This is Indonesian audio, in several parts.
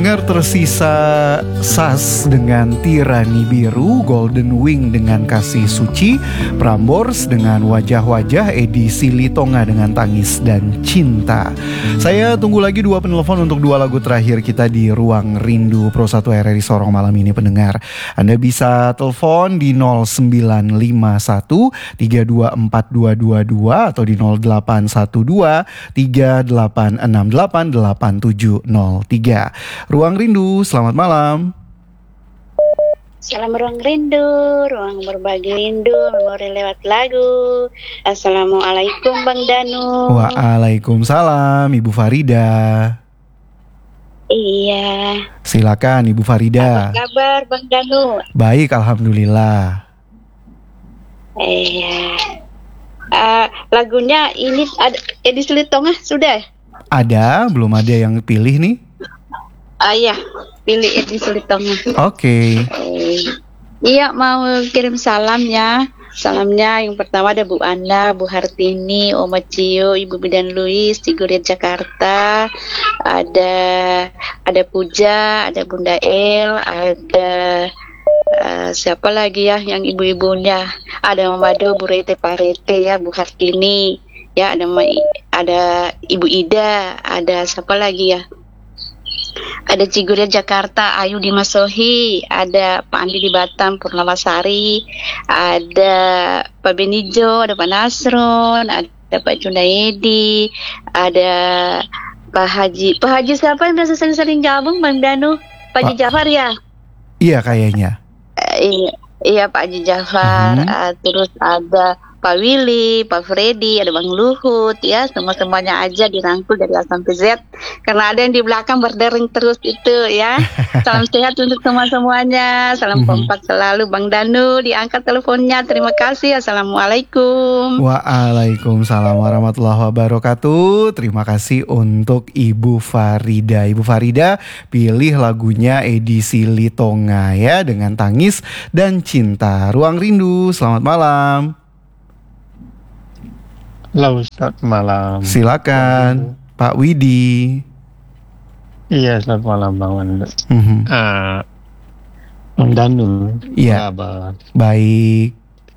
pendengar, tersisa Sas dengan Tirani Biru, Golden Wing dengan Kasih Suci, Prambors dengan Wajah-Wajah, edisi Litonga dengan Tangis dan Cinta. Saya tunggu lagi 2 penelpon untuk 2 lagu terakhir kita di Ruang Rindu Pro 1 RRI Sorong malam ini, pendengar. Anda bisa telepon di 0951 324222 atau di 0812 3868 8703. Ruang Rindu, selamat malam. Salam Ruang Rindu, ruang berbagi rindu, memori lewat lagu. Assalamualaikum Bang Danu. Waalaikumsalam Ibu Farida. Iya. Silakan Ibu Farida. Apa kabar Bang Danu? Baik, alhamdulillah. Iya. Lagunya ini ada edisi Litonga sudah? Ada, belum ada yang pilih nih? Iya, pilih edisi Litonga. Oke. Iya, mau kirim salam ya. Salamnya yang pertama ada Bu Anda, Bu Hartini, Oma Cio, Ibu Bidan Luis, Cigurit Jakarta. Ada Puja, ada Bunda El, ada siapa lagi ya yang ibu-ibunya? Ada Mama Do, Bu Rete Parete ya, Bu Hartini. Ya, ada Ibu Ida, ada siapa lagi ya? Ada Cigurit Jakarta, Ayu di Masohi, ada Pak Andi di Batam, Purnamasari, ada Pak Benijo, ada Pak Nasron, ada Pak Junaidi, ada Pak Haji siapa yang biasa sering gabung Bang Danu? Pak Haji Jafar ya? Iya kayaknya. Iya Pak Haji Jafar, terus ada Pak Willy, Pak Freddy, ada Bang Luhut, ya semuanya aja dirangkul dari A sampai Z. Karena ada yang di belakang berdering terus itu ya. Salam sehat untuk semuanya. Salam kompak selalu Bang Danu. Diangkat teleponnya. Terima kasih. Assalamualaikum. Waalaikumsalam warahmatullahi wabarakatuh. Terima kasih untuk Ibu Farida. Ibu Farida pilih lagunya edisi Litonga ya, dengan Tangis dan Cinta. Ruang Rindu, selamat malam. Halo, selamat malam. Silakan Pak Widi. Iya, selamat malam Bang Wanda. Bang Danu. Iya. Baik.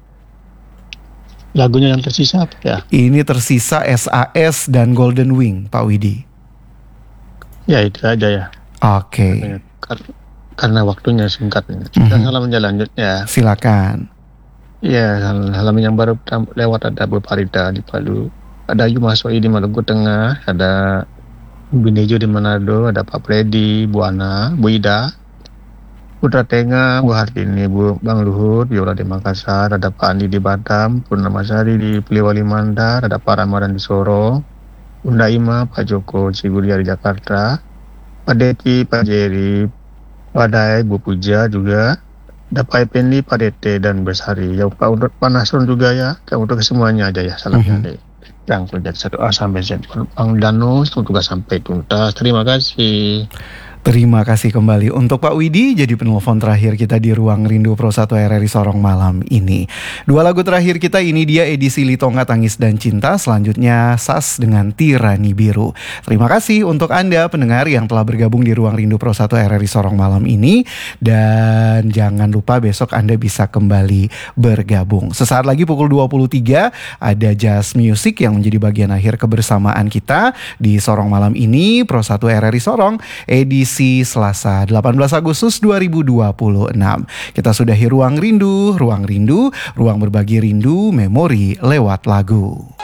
Lagunya yang tersisa apa ya? Ini tersisa SAS dan Golden Wing, Pak Widi. Ya itu aja ya. Oke. Karena waktunya singkat. Kita halaman selanjutnya. Silakan. Iya, halaman yang baru lewat ada Bu Farida di Palu, ada Ayu Masoi di Maluku Tengah, ada Binejo di Manado, ada Pak Freddy, Bu Ana, Bu Ida, Putra Tengah, Bu Hartini, Bang Luhut, Viola di Makassar, ada Pak Andi di Batam, Purnamasari di Poliwali Mandar, ada Pak Ramadan di Sorong, Bunda Ima, Pak Joko, Ciguria di Jakarta, Pak Deki, Pak Jerry, Pak Dae, Bu Puja juga. Ada Pak Ependi, Pak Dete, dan Besari. Ya Pak Nasron juga ya. Untuk semuanya aja ya. Salamnya dari rangkul dari 1A sampai Z. Bang Danu, semoga sampai tuntas. Terima kasih. Terima kasih kembali untuk Pak Widi, jadi penelpon terakhir kita di Ruang Rindu Pro 1 RRI Sorong malam ini. 2 lagu terakhir kita, ini dia edisi Litonga Tangis dan Cinta, selanjutnya Sas dengan Tirani Biru. Terima kasih untuk Anda pendengar yang telah bergabung di Ruang Rindu Pro 1 RRI Sorong malam ini. Dan jangan lupa besok Anda bisa kembali bergabung. Sesaat lagi pukul 23 ada Jazz Music yang menjadi bagian akhir kebersamaan kita di Sorong malam ini. Pro 1 RRI Sorong edisi Selasa 18 Agustus 2026. Kita sudahi Ruang Rindu, ruang berbagi rindu, memori lewat lagu.